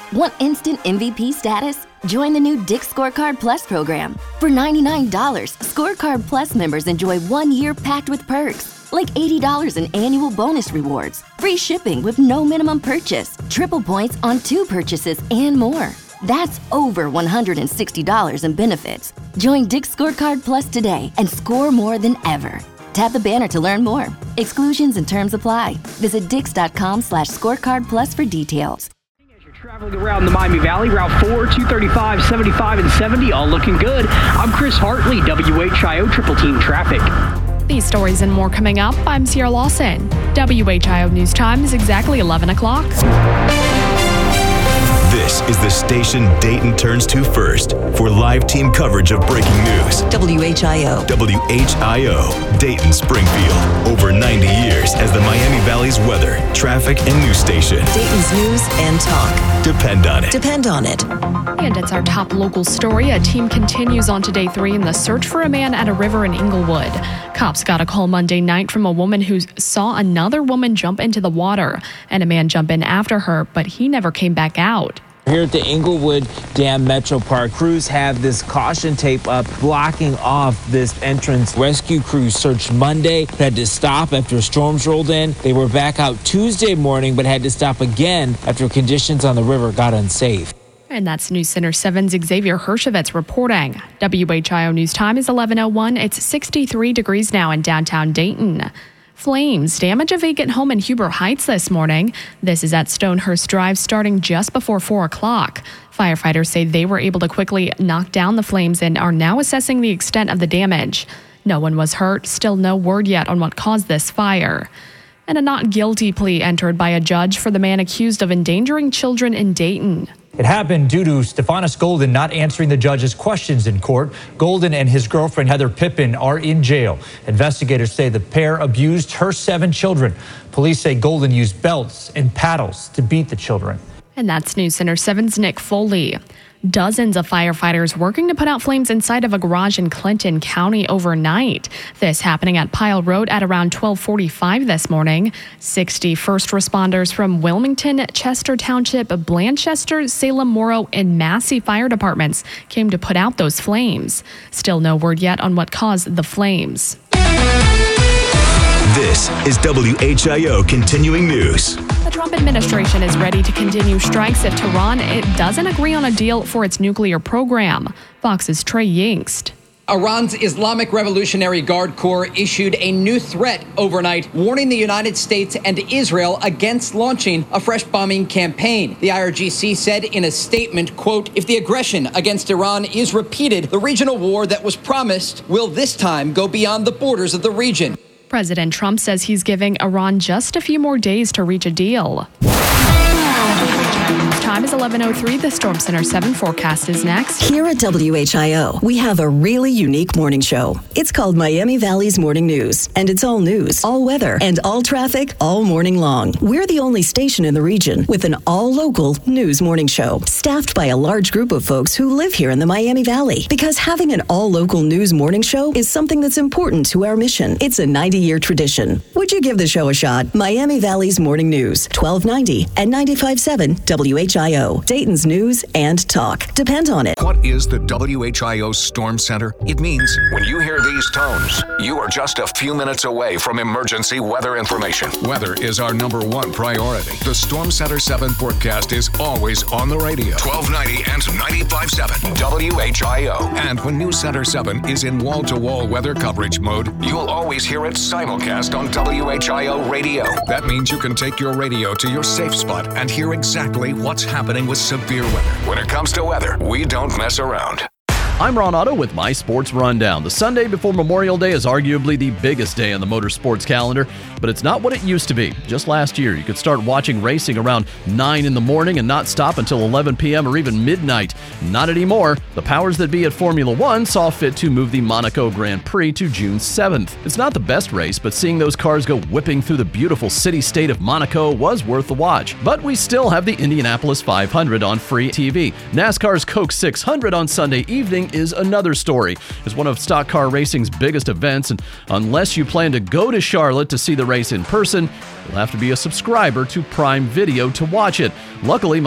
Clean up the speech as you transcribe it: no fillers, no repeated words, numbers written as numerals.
Want instant MVP status? Join the new Dick's Scorecard Plus program. For $99, Scorecard Plus members enjoy 1 year packed with perks, like $80 in annual bonus rewards, free shipping with no minimum purchase, triple points on 2 purchases, and more. That's over $160 in benefits. Join Dick's Scorecard Plus today and score more than ever. Tap the banner to learn more. Exclusions and terms apply. Visit dix.com/scorecardplus for details. As you're traveling around the Miami Valley, Route 4, 235, 75, and 70, all looking good. I'm Chris Hartley, WHIO Triple Team Traffic. These stories and more coming up. I'm Sierra Lawson. WHIO News Time is exactly 11 o'clock. This is the station Dayton turns to first for live team coverage of breaking news. WHIO. WHIO, Dayton Springfield. Over 90 years as the Miami Valley's weather, traffic, and news station. Dayton's news and talk. Depend on it. Depend on it. And it's our top local story. A team continues on to day 3 in the search for a man at a river in Inglewood. Cops got a call Monday night from a woman who saw another woman jump into the water and a man jump in after her, but he never came back out. Here at the Inglewood Dam Metro Park, crews have this caution tape up blocking off this entrance. Rescue crews searched Monday, had to stop after storms rolled in. They were back out Tuesday morning, but had to stop again after conditions on the river got unsafe. And that's News Center 7's Xavier Hershovitz reporting. WHIO News Time is 11:01. It's 63 degrees now in downtown Dayton. Flames damage a vacant home in Huber Heights this morning. This is at Stonehurst Drive starting just before 4 o'clock. Firefighters say they were able to quickly knock down the flames and are now assessing the extent of the damage. No one was hurt. Still no word yet on what caused this fire. And a not guilty plea entered by a judge for the man accused of endangering children in Dayton. It happened due to Stephanus Golden not answering the judge's questions in court. Golden and his girlfriend, Heather Pippin, are in jail. Investigators say the pair abused her 7 children. Police say Golden used belts and paddles to beat the children. And that's News Center 7's Nick Foley. Dozens of firefighters working to put out flames inside of a garage in Clinton County overnight. This happening at Pyle Road at around 12:45 this morning. 60 first responders from Wilmington, Chester Township, Blanchester, Salem, Morrow, and Massey fire departments came to put out those flames. Still no word yet on what caused the flames. This is WHIO Continuing News. The Trump administration is ready to continue strikes if Tehran doesn't agree on a deal for its nuclear program. Fox's Trey Yingst. Iran's Islamic Revolutionary Guard Corps issued a new threat overnight, warning the United States and Israel against launching a fresh bombing campaign. The IRGC said in a statement, quote, "If the aggression against Iran is repeated, the regional war that was promised will this time go beyond the borders of the region." President Trump says he's giving Iran just a few more days to reach a deal. Time is 11:03. The Storm Center 7 forecast is next. Here at WHIO, we have a really unique morning show. It's called Miami Valley's Morning News, and it's all news, all weather, and all traffic all morning long. We're the only station in the region with an all-local news morning show, staffed by a large group of folks who live here in the Miami Valley. Because having an all-local news morning show is something that's important to our mission. It's a 90-year tradition. Would you give the show a shot? Miami Valley's Morning News, 1290 and 95.7 WHIO, Dayton's news and talk. Depend on it. What is the WHIO Storm Center? It means when you hear these tones, you are just a few minutes away from emergency weather information. Weather is our #1 priority. The Storm Center 7 forecast is always on the radio. 1290 and 95.7 WHIO. And when News Center 7 is in wall-to-wall weather coverage mode, you'll always hear it simulcast on WHIO radio. That means you can take your radio to your safe spot and hear exactly what's happening with severe weather. When it comes to weather, we don't mess around. I'm Ron Otto with my Sports Rundown. The Sunday before Memorial Day is arguably the biggest day on the motorsports calendar, but it's not what it used to be. Just last year, you could start watching racing around 9 in the morning and not stop until 11 p.m. or even midnight. Not anymore. The powers that be at Formula One saw fit to move the Monaco Grand Prix to June 7th. It's not the best race, but seeing those cars go whipping through the beautiful city-state of Monaco was worth the watch. But we still have the Indianapolis 500 on free TV. NASCAR's Coke 600 on Sunday evening is another story. It's one of stock car racing's biggest events, and unless you plan to go to Charlotte to see the race in person, you'll have to be a subscriber to Prime Video to watch it. Luckily,